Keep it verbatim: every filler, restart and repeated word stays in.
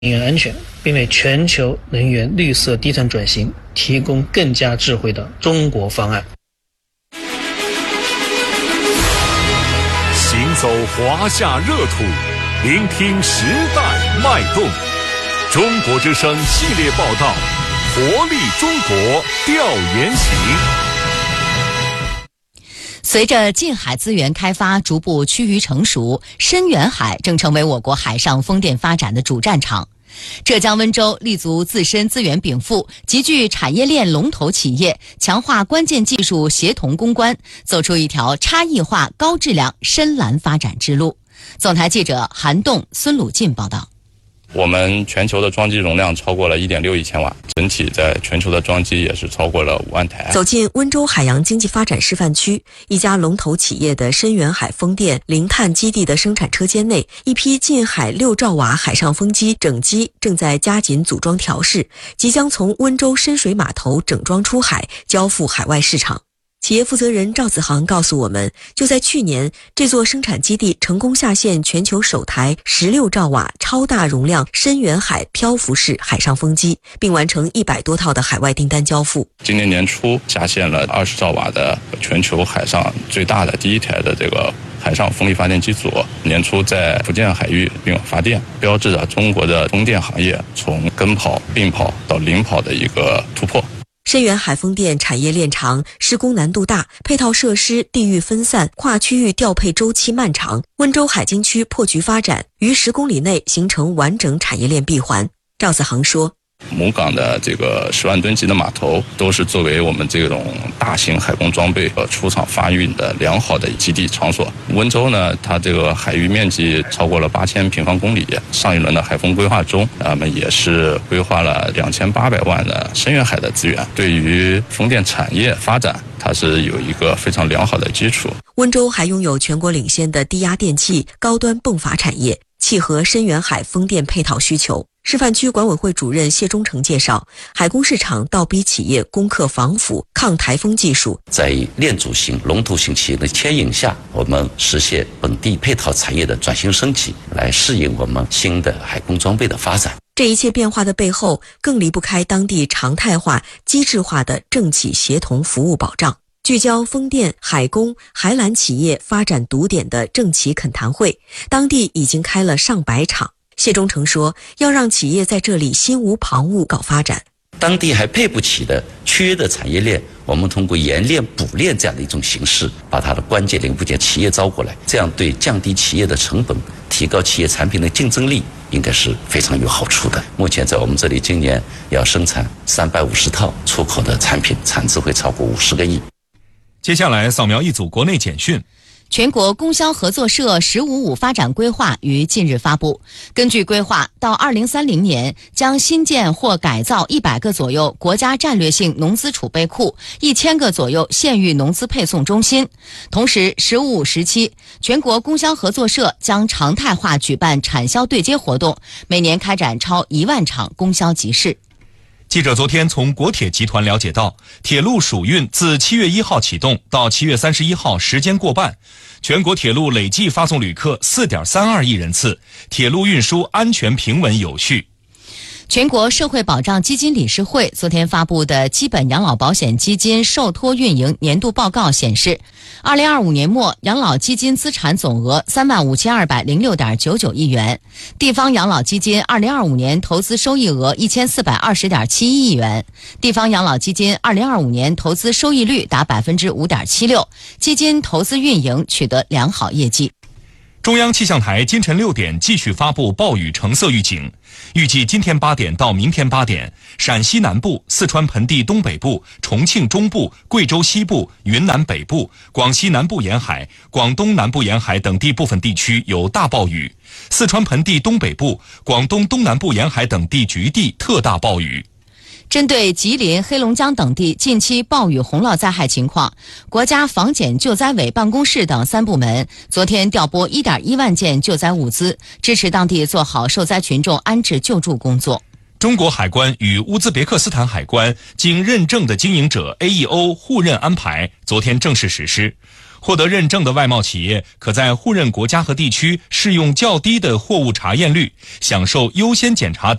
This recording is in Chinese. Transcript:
能源安全，并为全球能源绿色低碳转型提供更加智慧的中国方案。 行走华夏热土，聆听时代脉动。中国之声系列报道，活力中国调研行。 随着近海资源开发逐步趋于成熟，深远海正成为我国海上风电发展的主战场。浙江温州立足自身资源禀赋，集聚产业链龙头企业，强化关键技术协同攻关，走出一条差异化、高质量深蓝发展之路。总台记者韩栋、孙鲁进报道。 我们全球的装机容量超过了 一点六亿千瓦，整体在全球的装机也是超过了五万台。 走进温州海洋经济发展示范区，一家龙头企业的深远海风电零碳基地的生产车间内，一批近海六兆瓦海上风机整机正在加紧组装调试，即将从温州深水码头整装出海，交付海外市场。企业负责人赵子航告诉我们，就在去年，这座生产基地成功下线全球首台十六兆瓦超大容量深远海漂浮式海上风机，并完成一百多套的海外订单交付。 今年年初下线了二十兆瓦的全球海上最大的第一台的这个海上风力发电机组，年初在福建海域并发电，标志着中国的风电行业从跟跑、并跑到领跑的一个突破。 深远海风电产业链长，施工难度大，配套设施地域分散，跨区域调配周期漫长。温州海经区破局发展，于十公里内形成完整产业链闭环。赵子航说， 母港的这个十万吨级的码头都是作为我们这种大型海工装备和出厂发运的良好的基地场所。温州呢，它这个海域面积超过了八千平方公里，上一轮的海风规划中，我们也是规划了两千八百万的深远海的资源，对于风电产业发展它是有一个非常良好的基础。 温州还拥有全国领先的低压电器、高端泵阀产业，契合深远海风电配套需求。示范区管委会主任谢忠诚介绍，海工市场倒逼企业攻克防腐、抗台风技术， 在链主型、龙头型企业的牵引下，我们实现本地配套产业的转型升级，来适应我们新的海工装备的发展。 这一切变化的背后，更离不开当地常态化、机制化的政企协同服务保障。聚焦风电、海工、海缆企业发展堵点的政企恳谈会，当地已经开了上百场。谢忠诚说，要让企业在这里心无旁骛搞发展。 当地还配不起的缺的产业链，我们通过延链补链这样的一种形式，把它的关键零部件企业招过来，这样对降低企业的成本、提高企业产品的竞争力应该是非常有好处的。目前在我们这里今年要生产三百五十套出口的产品，产值会超过五十个亿。 接下来扫描一组国内简讯。 全国供销合作社“十五五”发展规划于近日发布。根据规划，到二零三零年将新建或改造一百个左右国家战略性农资储备库，一千个左右县域农资配送中心。同时，“十五五”时期，全国供销合作社将常态化举办产销对接活动，每年开展超一万场供销集市。 记者昨天从国铁集团了解到，铁路暑运自七月一号启动到七月三十一号时间过半，全国铁路累计发送旅客 四点三二亿人次，铁路运输安全平稳有序。 全国社会保障基金理事会昨天发布的基本养老保险基金受托运营年度报告显示，二零二五年末养老基金资产总额三万五千二百零六点九九亿元，地方养老基金二零二五年投资收益额一千四百二十点七一亿元，地方养老基金二零二五年投资收益率达百分之五点七六，基金投资运营取得良好业绩。 中央气象台今晨六点继续发布暴雨橙色预警，预计今天八点到明天八点，陕西南部、四川盆地东北部、重庆中部、贵州西部、云南北部、广西南部沿海、广东南部沿海等地部分地区有大暴雨，四川盆地东北部、广东东南部沿海等地局地特大暴雨。 针对吉林、黑龙江等地近期暴雨洪涝灾害情况，国家防检救灾委办公室等三部门昨天调拨 一点一万件救灾物资，支持当地做好受灾群众安置救助工作。 中国海关与乌兹别克斯坦海关经认证的经营者 A E O 互认安排昨天正式实施。 获得认证的外贸企业可在互认国家和地区适用较低的货物查验率，享受优先检查等